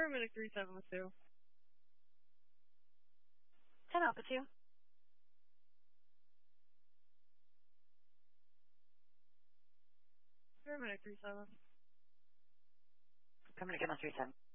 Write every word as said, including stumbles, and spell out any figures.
Paramedic three seven with two. ten Alpha two. Paramedic three seven. Paramedic Emma three seven.